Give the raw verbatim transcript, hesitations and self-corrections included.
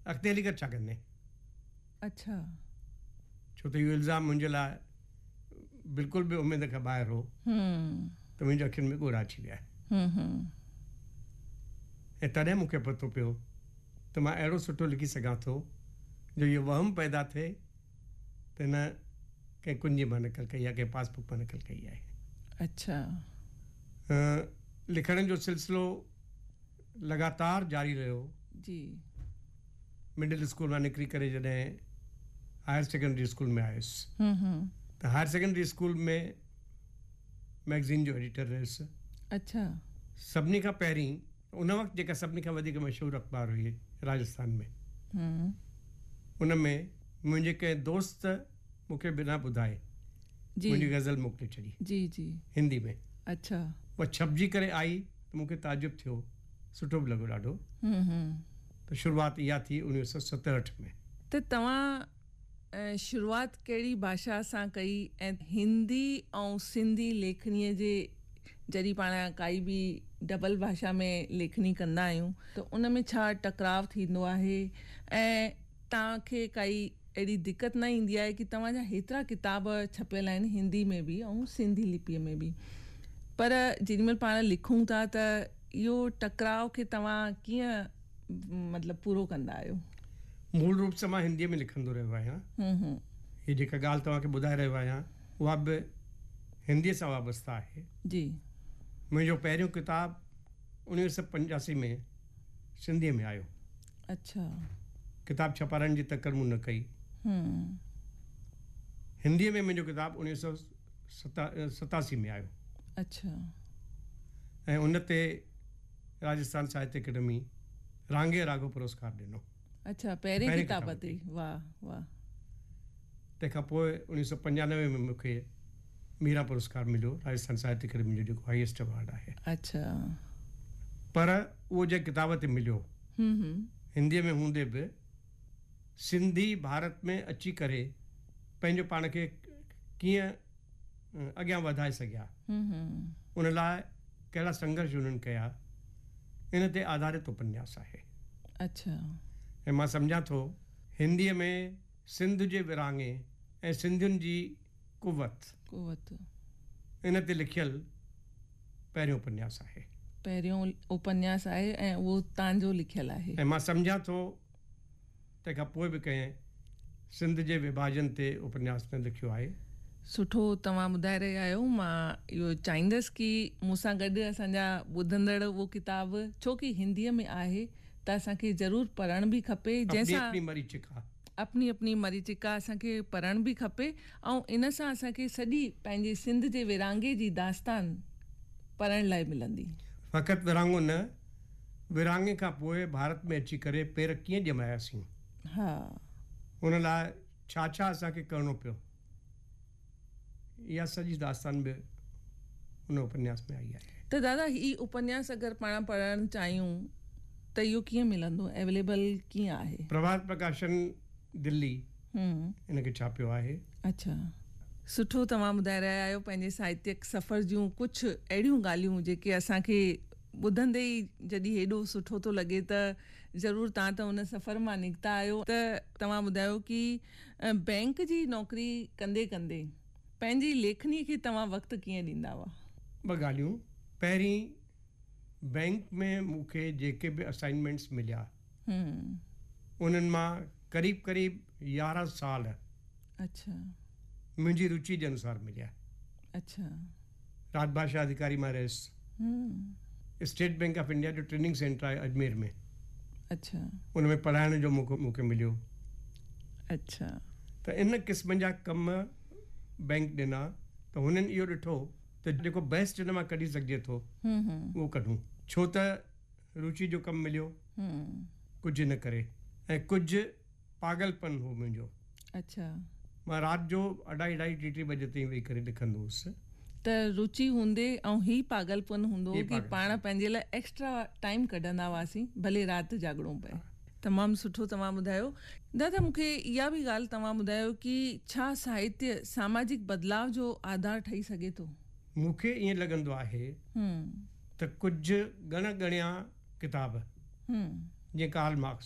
अॻिते हली करे छा कंदे? अच्छा, छो त इहो इल्ज़ाम मुंहिंजे लाइ बिल्कुलु बि उमेद खां ॿाहिरि हो त मुंहिंजी अखियुनि में ॻोढ़ा अची विया ऐं तॾहिं मूंखे पतो पियो त मां अहिड़ो सुठो लिखी सघां थो जो इहो वहम पैदा थिए त न कंहिं कुंजी मां नकल कई आहे, कंहिं पासबुक मां नकल कई आहे। अच्छा, लिखण जो सिलसिलो लगातार जारी रहियो जी। मिडिल स्कूल मां निकिरी करे जॾहिं हायर सेकेंडरी स्कूल में आयुसि त हायर सेकेंडरी स्कूल में मैगज़ीन जो एडिटर रहियुसि। अच्छा, सभिनी खां पहिरीं उन वक़्तु जेका सभिनी खां वधीक मशहूरु अख़बार हुई राजस्थान में, उन में मुंहिंजे कंहिं दोस्त मूंखे बिना ॿुधाए मुंहिंजी गज़ल मोकिले छॾी जी जी हिंदी में। अच्छा, उहा छपजी करे आई त मूंखे ताजुब थियो, सुठो बि लॻो ॾाढो। त शुरूआत इहा थी उणिवीह सौ सतहठि में। त तव्हां शुरूआत कहिड़ी भाषा सां कई ऐं हिंदी ऐं सिंधी लेखनीअ जे जॾहिं पाण काई बि डबल भाषा में लेखनी कंदा आहियूं त उन में छा टकराव थींदो आहे ऐं तव्हांखे काई अहिड़ी दिक़त न ईंदी आहे कि तव्हांजा हेतिरा किताब छपियल आहिनि हिंदी में बि ऐं सिंधी लिपीअ में बि, पर जेॾीमहिल पाण लिखूं था त इहो टकराव खे तव्हां कीअं मतिलबु पूरो कंदा आहियो? मूल रूप सां मां हिंदीअ में लिखंदो रहियो आहियां। हीअ जेका ॻाल्हि तव्हांखे ॿुधाए रहियो आहियां उहा बि हिंदीअ सां वाबस्ता आहे जी। मुंहिंजो पहिरियों किताबु उणिवीह सौ पंजासी में सिंधीअ में आयो। अच्छा, किताब छपाइण जी तकड़ मूं न कई। हिंदीअ में मुंहिंजो किताबु उणिवीह सौ सता सतासी में आयो। अच्छा, ऐं उन ते राजस्थान साहित्य अकेडमी रांगे रागो पुरस्कार ॾिनो। अच्छा, पहिरें किताब ते? वाह वाह। तंहिंखां पोइ उणिवीह सौ पंजानवे में मूंखे मीरा पुरस्कार मिलियो, राजस्थान साहित्य अकेडमी जो जेको हाईएस्ट अवार्ड आहे। अच्छा, पर उहो जे किताब ते मिलियो हिंदीअ में हूंदे बि सिंधी भारत में अची करे पंहिंजो पाण खे कीअं अॻियां वधाए सघिया, उन लाइ कहिड़ा संघर्ष उन्हनि कया, इन ते आधारित उपन्यास आहे। अच्छा, ऐं मां सम्झां थो हिंदीअ में सिंध जे विरांगे ऐं सिंधियुनि जी कुवत कुवत इन ते लिखियल पहिरियों उपन्यास आहे। पहिरियों उपन्यास आहे ऐं उहो तव्हांजो लिखियल आहे। ऐं मां सम्झां थो तंहिंखां पोइ बि कंहिं सिंध जे विभाजन ते उपन्यास न लिखियो आहे। सुठो तव्हां ॿुधाए रहिया आहियो। मां इहो चाहींदसि कि मूंसां गॾु असांजा ॿुधंदड़ उहो किताबु, छो कि हिंदीअ में आहे त असांखे ज़रूरु पढ़ण बि खपे, जंहिंसां अपनी मरीचिका अपनी अपनी मरीचिका असांखे पढ़ण बि खपे ऐं इन सां असांखे सॼी पंहिंजे सिंध जे विरांगे जी दास्तान पढ़ण लाइ मिलंदी। फ़क़ति विरांगो न, विरांगे खां पोइ भारत में अची करे पेर कीअं ॼमायासीं, हा, उन लाइ छा छा असांखे करिणो पियो, इहा सॼी दास्तान बि उन उपन्यास में आई आहे। त दादा ही उपन्यास अगरि पाण पढ़णु चाहियूं त इहो कीअं मिलंदो, अवेलेबल कीअं आहे? प्रभात प्रकाशन दिल्ली इनखे छापियो आहे। अच्छा, सुठो तव्हां ॿुधाए रहिया आहियो पंहिंजे साहित्यिक सफ़र जूं कुझु अहिड़ियूं ॻाल्हियूं जेके असांखे ॿुधंदे ई जॾहिं हेॾो सुठो थो लॻे त ज़रूरु तव्हां त उन सफ़र मां निकिता आहियो। त तव्हां ॿुधायो कि बैंक जी नौकरी कंदे कंदे पंहिंजी लेखनी खे तव्हां वक़्तु कीअं ॾींदा हुआ? ॿ ॻाल्हियूं। पहिरीं बैंक में मूंखे जेके बि असाइनमेंट्स मिलिया उन्हनि मां क़रीब क़रीब यारहं साल अच्छा मुंहिंजी रुचि जे अनुसार मिलिया। अच्छा, राजभाषा अधिकारी मां रहियुसि। स्टेट बैंक ऑफ इंडिया जो ट्रेनिंग सेंटर आहे अजमेर में। अच्छा, उन में पढ़ाइण जो मौक़ो मूंखे मिलियो। अच्छा, त इन क़िस्म जा कम बैंक ॾिना त हुननि इहो ॾिठो त जेको बेस्ट हिन मां कढी सघिजे थो उहो कढूं, छो त रुचि जो कमु मिलियो, कुझु न करे ऐं कुझु पागलपन हो मुंहिंजो। अच्छा, मां राति जो अढाई अढाई टी टी बजे ताईं वेही करे लिखंदो हुउसि। त रुचि हूंदे ऐं ही पागलपन हूंदो कि पाण पंहिंजे लाइ एक्स्ट्रा टाइम कढंदा हुआसीं भले राति जाॻणो पए। तमामु सुठो तव्हां ॿुधायो। दादा मूंखे इहा बि ॻाल्हि तव्हां ॿुधायो कि छा साहित्य सामाजिक बदिलाव जो आधार ठही सघे थो? मूंखे ईअं लॻंदो आहे त कुझु ॻण ॻणिया किताब जीअं कार्ल मार्क्स